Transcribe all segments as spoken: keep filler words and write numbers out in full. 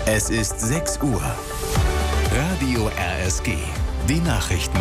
Es ist sechs Uhr. Radio R S G. Die Nachrichten.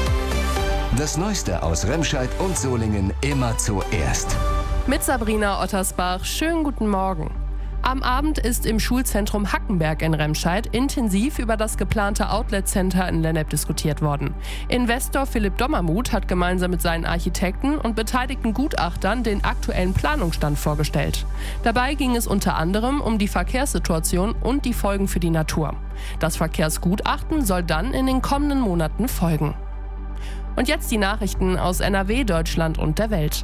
Das Neueste aus Remscheid und Solingen immer zuerst. Mit Sabrina Ottersbach. Schönen guten Morgen. Am Abend ist im Schulzentrum Hackenberg in Remscheid intensiv über das geplante Outlet-Center in Lennep diskutiert worden. Investor Philipp Dommermuth hat gemeinsam mit seinen Architekten und beteiligten Gutachtern den aktuellen Planungsstand vorgestellt. Dabei ging es unter anderem um die Verkehrssituation und die Folgen für die Natur. Das Verkehrsgutachten soll dann in den kommenden Monaten folgen. Und jetzt die Nachrichten aus N R W, Deutschland und der Welt.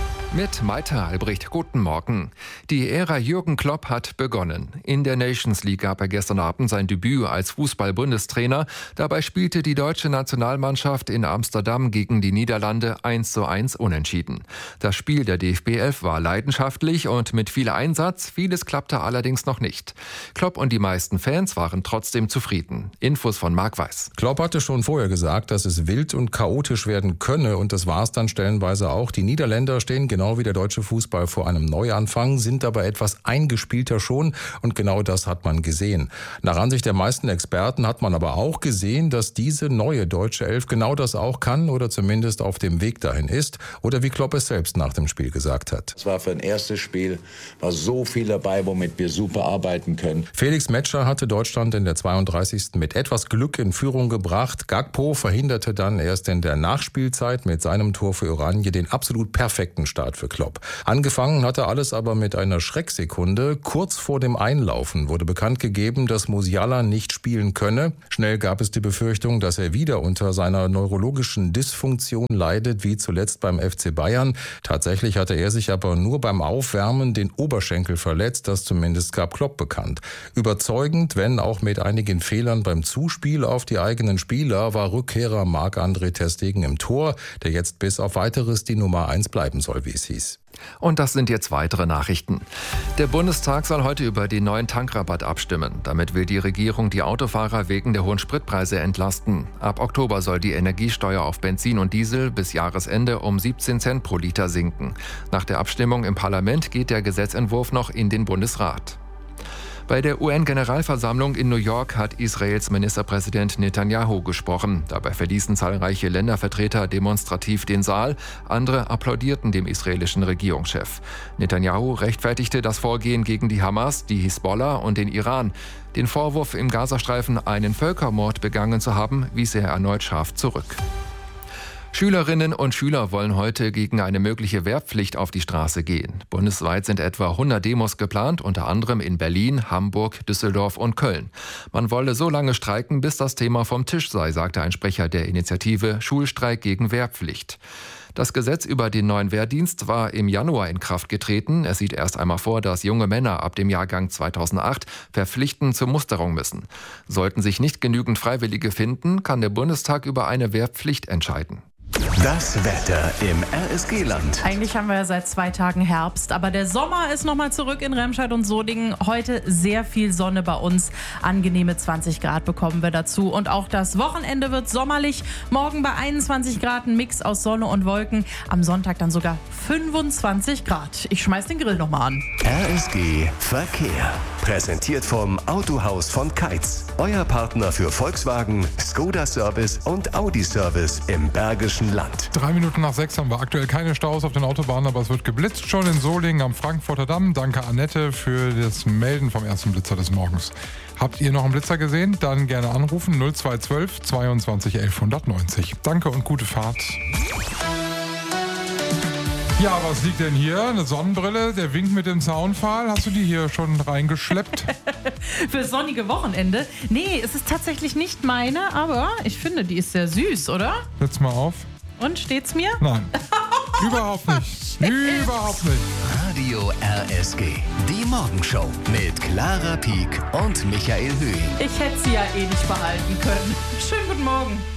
Mit Maite Albrecht, guten Morgen. Die Ära Jürgen Klopp hat begonnen. In der Nations League gab er gestern Abend sein Debüt als Fußball-Bundestrainer. Dabei spielte die deutsche Nationalmannschaft in Amsterdam gegen die Niederlande eins zu eins unentschieden. Das Spiel der D F B elf war leidenschaftlich und mit viel Einsatz. Vieles klappte allerdings noch nicht. Klopp und die meisten Fans waren trotzdem zufrieden. Infos von Marc Weiß. Klopp hatte schon vorher gesagt, dass es wild und chaotisch werden könne, und das war es dann stellenweise auch. Die Niederländer stehen genau wie der deutsche Fußball vor einem Neuanfang, sind aber etwas eingespielter schon, und genau das hat man gesehen. Nach Ansicht der meisten Experten hat man aber auch gesehen, dass diese neue deutsche Elf genau das auch kann oder zumindest auf dem Weg dahin ist, oder wie Klopp es selbst nach dem Spiel gesagt hat. Es war für ein erstes Spiel, war so viel dabei, womit wir super arbeiten können. Felix Metscher hatte Deutschland in der zweiunddreißigsten mit etwas Glück in Führung gebracht. Gakpo verhinderte dann erst in der Nachspielzeit mit seinem Tor für Oranje den absolut perfekten Start für Klopp. Angefangen hatte alles aber mit einer Schrecksekunde. Kurz vor dem Einlaufen wurde bekannt gegeben, dass Musiala nicht spielen könne. Schnell gab es die Befürchtung, dass er wieder unter seiner neurologischen Dysfunktion leidet, wie zuletzt beim F C Bayern. Tatsächlich hatte er sich aber nur beim Aufwärmen den Oberschenkel verletzt, das zumindest gab Klopp bekannt. Überzeugend, wenn auch mit einigen Fehlern beim Zuspiel auf die eigenen Spieler, war Rückkehrer Marc-André ter Stegen im Tor, der jetzt bis auf Weiteres die Nummer eins bleiben soll, wie es hieß. Und das sind jetzt weitere Nachrichten. Der Bundestag soll heute über den neuen Tankrabatt abstimmen. Damit will die Regierung die Autofahrer wegen der hohen Spritpreise entlasten. Ab Oktober soll die Energiesteuer auf Benzin und Diesel bis Jahresende um siebzehn Cent pro Liter sinken. Nach der Abstimmung im Parlament geht der Gesetzentwurf noch in den Bundesrat. Bei der U N-Generalversammlung in New York hat Israels Ministerpräsident Netanyahu gesprochen. Dabei verließen zahlreiche Ländervertreter demonstrativ den Saal. Andere applaudierten dem israelischen Regierungschef. Netanyahu rechtfertigte das Vorgehen gegen die Hamas, die Hisbollah und den Iran. Den Vorwurf, im Gazastreifen einen Völkermord begangen zu haben, wies er erneut scharf zurück. Schülerinnen und Schüler wollen heute gegen eine mögliche Wehrpflicht auf die Straße gehen. Bundesweit sind etwa hundert Demos geplant, unter anderem in Berlin, Hamburg, Düsseldorf und Köln. Man wolle so lange streiken, bis das Thema vom Tisch sei, sagte ein Sprecher der Initiative Schulstreik gegen Wehrpflicht. Das Gesetz über den neuen Wehrdienst war im Januar in Kraft getreten. Es sieht erst einmal vor, dass junge Männer ab dem Jahrgang zweitausendacht verpflichtend zur Musterung müssen. Sollten sich nicht genügend Freiwillige finden, kann der Bundestag über eine Wehrpflicht entscheiden. Das Wetter im R S G-Land. Eigentlich haben wir ja seit zwei Tagen Herbst, aber der Sommer ist nochmal zurück in Remscheid und Solingen. Heute sehr viel Sonne bei uns. Angenehme zwanzig Grad bekommen wir dazu. Und auch das Wochenende wird sommerlich. Morgen bei einundzwanzig Grad, ein Mix aus Sonne und Wolken. Am Sonntag dann sogar fünfundzwanzig Grad. Ich schmeiß den Grill nochmal an. R S G Verkehr. Präsentiert vom Autohaus von Keitz. Euer Partner für Volkswagen, Skoda Service und Audi Service im Bergischen Land. Drei Minuten nach sechs haben wir aktuell keine Staus auf den Autobahnen, aber es wird geblitzt schon in Solingen am Frankfurter Damm. Danke Annette für das Melden vom ersten Blitzer des Morgens. Habt ihr noch einen Blitzer gesehen? Dann gerne anrufen null zwei zwölf zweiundzwanzig elfhundertneunzig. Danke und gute Fahrt. Ja, was liegt denn hier? Eine Sonnenbrille, der Wink mit dem Zaunpfahl. Hast du die hier schon reingeschleppt? Für das sonnige Wochenende? Nee, es ist tatsächlich nicht meine, aber ich finde, die ist sehr süß, oder? Setz mal auf. Und steht's mir? Nein, überhaupt nicht. Überhaupt nicht. Radio R S G, die Morgenshow mit Clara Pieck und Michael Höhing. Ich hätte sie ja eh nicht behalten können. Schönen guten Morgen.